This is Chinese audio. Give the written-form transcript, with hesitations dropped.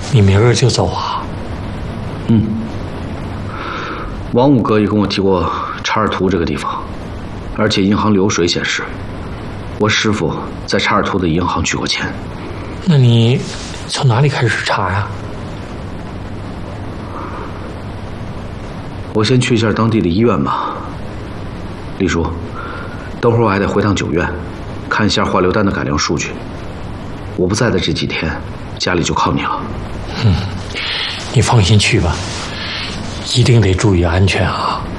你明儿就走啊？ 嗯。王五哥也跟我提过查尔图这个地方，而且银行流水显示，我师傅在查尔图的银行取过钱。 那你从哪里开始查呀？ 我先去一下当地的医院吧。丽叔，等会儿我还得回趟9院，看一下化疗单的改良数据。我不在的这几天，家里就靠你了。 你放心去吧，一定得注意安全啊。